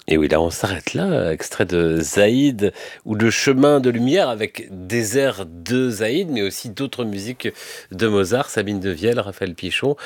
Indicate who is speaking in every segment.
Speaker 1: Et oui, là, on s'arrête là, extrait de Zaïd ou Le chemin de lumière avec des airs de Zaïd, mais aussi d'autres musiques de Mozart, Sabine Devielle, Raphaël Pichon,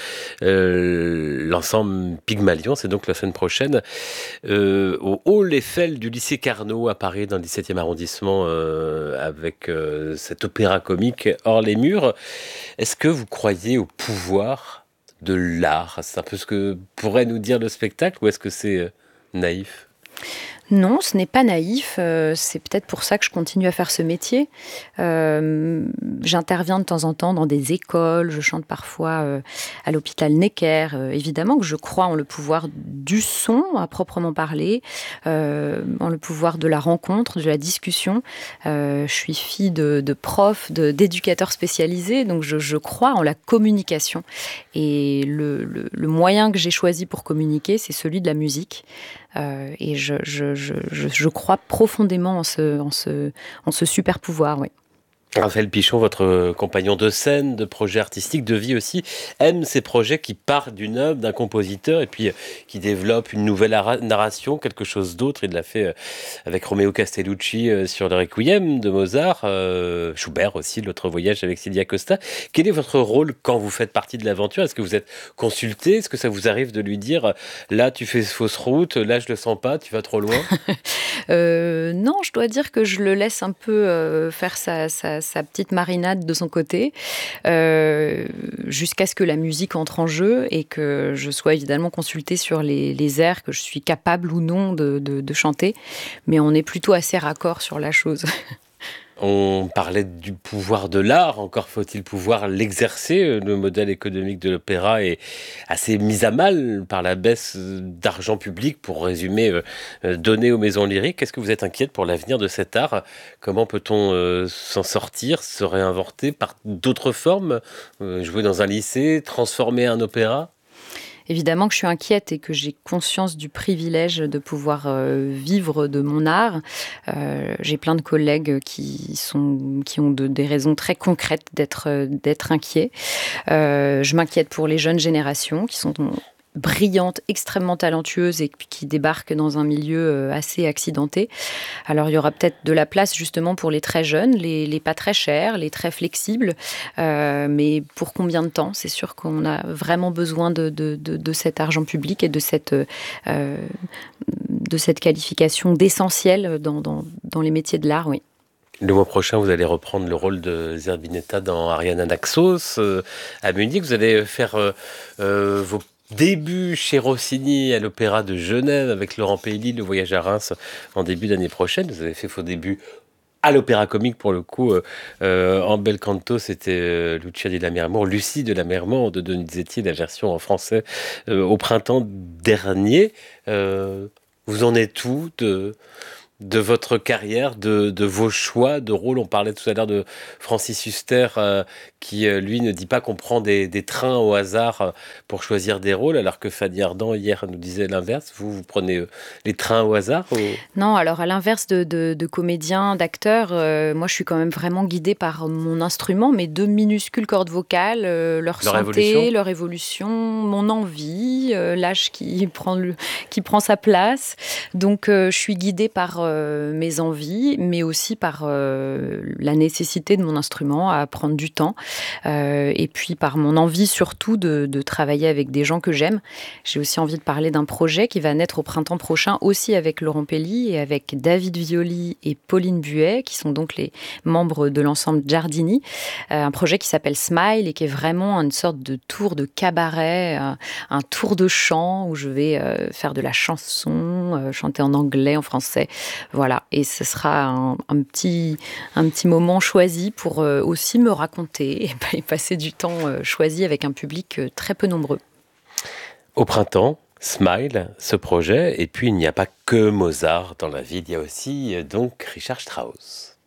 Speaker 1: l'ensemble Pygmalion, c'est donc la semaine prochaine, au Hall Eiffel du lycée Carnot à Paris, dans le 17e arrondissement, avec cet opéra comique Hors les murs. Est-ce que vous croyez au pouvoir de l'art? C'est un peu ce que pourrait nous dire le spectacle, ou est-ce que c'est naïf?
Speaker 2: Non, ce n'est pas naïf. C'est peut-être pour ça que je continue à faire ce métier. J'interviens de temps en temps dans des écoles, je chante parfois à l'hôpital Necker. Évidemment que je crois en le pouvoir du son, à proprement parler, en le pouvoir de la rencontre, de la discussion. Je suis fille de profs, d'éducateurs spécialisés, donc je crois en la communication. Et le moyen que j'ai choisi pour communiquer, c'est celui de la musique. Et je crois profondément en ce super pouvoir, oui.
Speaker 1: Raphaël Pichon, votre compagnon de scène, de projet artistique, de vie aussi, aime ces projets qui partent d'une œuvre, d'un compositeur, et puis qui développent une nouvelle narration, quelque chose d'autre. Il l'a fait avec Romeo Castellucci sur le Requiem de Mozart, Schubert aussi, l'autre voyage avec Sylvia Costa. Quel est votre rôle quand vous faites partie de l'aventure? Est-ce que vous êtes consulté? Est-ce que ça vous arrive de lui dire, là tu fais fausse route, là je le sens pas, tu vas trop loin?
Speaker 2: Non, je dois dire que je le laisse un peu faire sa petite marinade de son côté, jusqu'à ce que la musique entre en jeu et que je sois évidemment consultée sur les airs que je suis capable ou non de chanter. Mais on est plutôt assez raccord sur la chose.
Speaker 1: On parlait du pouvoir de l'art, encore faut-il pouvoir l'exercer. Le modèle économique de l'opéra est assez mis à mal par la baisse d'argent public, pour résumer, donné aux maisons lyriques. Est-ce que vous êtes inquiète pour l'avenir de cet art? Comment peut-on s'en sortir, se réinventer par d'autres formes? Jouer dans un lycée, transformer un opéra?
Speaker 2: Évidemment que je suis inquiète et que j'ai conscience du privilège de pouvoir vivre de mon art. J'ai plein de collègues qui ont des raisons très concrètes d'être inquiets. Je m'inquiète pour les jeunes générations qui sont brillantes, extrêmement talentueuses et qui débarquent dans un milieu assez accidenté. Alors il y aura peut-être de la place justement pour les très jeunes, les pas très chers, les très flexibles, mais pour combien de temps? C'est sûr qu'on a vraiment besoin de cet argent public et de cette qualification d'essentiel dans les métiers de l'art, oui.
Speaker 1: Le mois prochain, vous allez reprendre le rôle de Zerbinetta dans Ariane Anaxos à Munich. Vous allez faire vos débuts chez Rossini à l'Opéra de Genève avec Laurent Peilly, Le Voyage à Reims en début d'année prochaine. Vous avez fait vos débuts à l'Opéra Comique pour le coup. En bel canto, c'était Lucia di Lammermoor, Lucie de Lammermoor de Donizetti, la version en français au printemps dernier. Vous en êtes où de votre carrière, de vos choix de rôle? On parlait tout à l'heure de Francis Huster, qui, lui, ne dit pas qu'on prend des trains au hasard pour choisir des rôles, alors que Fanny Ardant, hier, nous disait l'inverse. Vous prenez les trains au hasard
Speaker 2: Non, alors à l'inverse de comédiens, d'acteurs, moi je suis quand même vraiment guidée par mon instrument, mes deux minuscules cordes vocales, leur
Speaker 1: leur
Speaker 2: santé,
Speaker 1: évolution?
Speaker 2: leur évolution, mon envie, l'âge qui prend sa place. Donc je suis guidée par mes envies, mais aussi par la nécessité de mon instrument à prendre du temps, et puis par mon envie surtout de travailler avec des gens que j'aime. J'ai aussi envie de parler d'un projet qui va naître au printemps prochain, aussi avec Laurent Pelli et avec David Violi et Pauline Buet, qui sont donc les membres de l'ensemble Giardini. Un projet qui s'appelle Smile et qui est vraiment une sorte de tour de cabaret, un tour de chant où je vais faire de la chanson, chanter en anglais, en français. Voilà, et ce sera un petit moment choisi pour aussi me raconter et passer du temps choisi avec un public très peu nombreux.
Speaker 1: Au printemps, Smile, ce projet, et puis il n'y a pas que Mozart dans la vie, il y a aussi donc Richard Strauss.